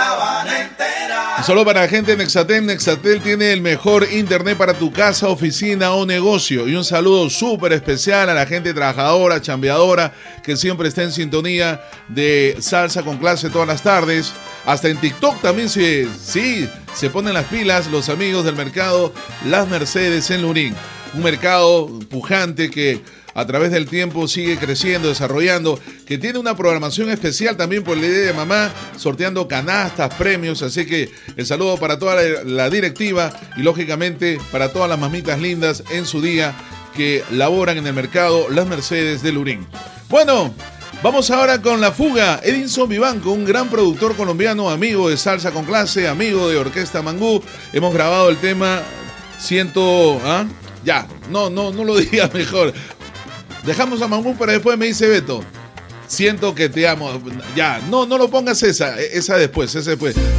Solo para la gente de Nexatel. Nexatel tiene el mejor internet para tu casa, oficina o negocio. Y un saludo súper especial a la gente trabajadora, chambeadora, que siempre está en sintonía de Salsa con Clase todas las tardes. Hasta en TikTok también se ponen las pilas los amigos del mercado Las Mercedes en Lurín. Un mercado pujante que a través del tiempo sigue creciendo, desarrollando, que tiene una programación especial también por el Día de Mamá, sorteando canastas, premios, así que el saludo para toda la directiva y lógicamente para todas las mamitas lindas en su día que laboran en el mercado Las Mercedes de Lurín. Bueno, vamos ahora con La Fuga. Edinson Vivanco, un gran productor colombiano, amigo de Salsa con Clase, amigo de Orquesta Mangú. Hemos grabado el tema Ya, no lo diga mejor. Dejamos a Mangú para después, me dice Beto. Siento que te amo. Ya, no lo pongas esa después.